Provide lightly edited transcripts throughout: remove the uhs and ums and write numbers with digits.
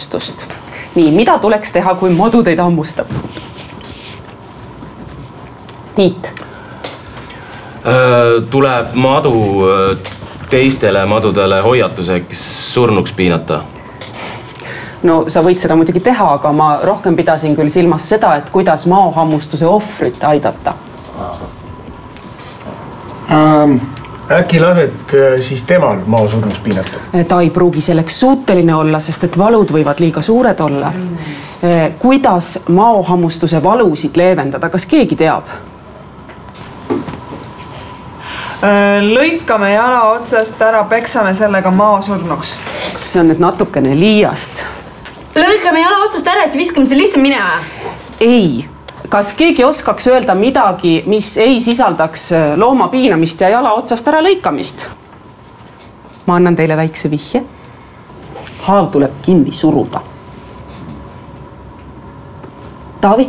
hammustust. Nii, mida tuleks teha, kui madu teid hammustab? Tiit. Tuleb madu teistele madudele hoiatuseks surnuks piinata. No sa võid seda muidugi teha, aga ma rohkem pidasin küll silmas seda, et kuidas maohammustuse ohvrit aidata. Äkki lased siis temal mao surnuks piinata? Ta ei pruugi selleks suuteline olla, sest et valud võivad liiga suured olla. Kuidas maohammustuse valusid leevendada? Kas keegi teab? Lõikame jala otsast ära, peksame sellega mao surnuks. See on nüüd natukene liiast. Lõikame jala otsast ära, siis viskame see lihtsalt minema. Ei. Kas keegi oskaks öelda midagi, mis ei sisaldaks looma piinamist ja jala otsast ära lõikamist? Ma annan teile väikse vihje. Haav tuleb kinni suruda. Taavi?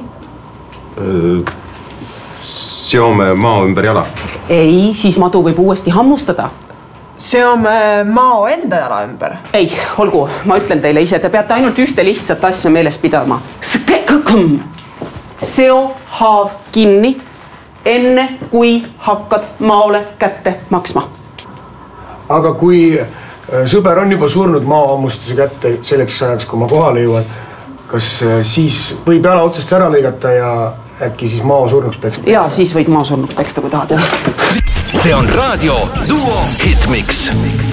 Seome mao ümber jala. Ei, siis madu võib uuesti hammustada. Seome mao enda jala ümber. Ei, olgu, ma ütlen teile ise, te peate ainult ühte lihtsat asja meeles pidama. Seo haav kinni, enne kui hakkad maole kätte maksma. Aga kui sõber on juba surnud maohammustuse kätte selleks ajaks, kui ma kohale jõuan, kas siis võib jala otsast ära lõigata ja äkki siis mao surnuks peksta? Jaa, siis võid mao surnuks peksta, kui tahad. See on Raadio Duo Hitmix.